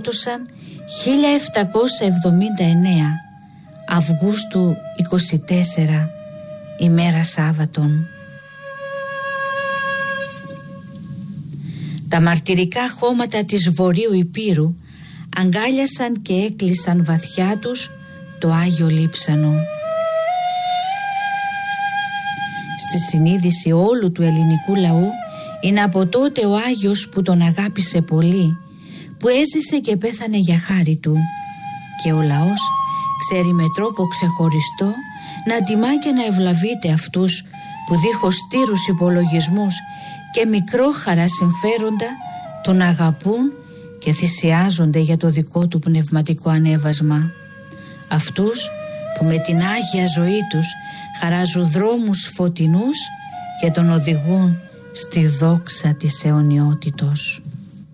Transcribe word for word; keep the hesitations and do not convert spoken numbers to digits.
σκότωσαν χίλια επτακόσια εβδομήντα εννέα Αυγούστου είκοσι τέσσερα, ημέρα Σάββατον. Τα μαρτυρικά χώματα της Βορείου Υπήρου αγκάλιασαν και έκλεισαν βαθιά τους το Άγιο Λείψανο. Στη συνείδηση όλου του ελληνικού λαού είναι από τότε ο Άγιος που τον αγάπησε πολύ, που έζησε και πέθανε για χάρη του, και ο λαός ξέρει με τρόπο ξεχωριστό να τιμά και να ευλαβείται αυτούς που δίχως τήρους υπολογισμούς και μικρόχαρα συμφέροντα τον αγαπούν και θυσιάζονται για το δικό του πνευματικό ανέβασμα. Αυτούς που με την Άγια ζωή τους χαράζουν δρόμους φωτεινούς και τον οδηγούν στη δόξα της αιωνιότητος.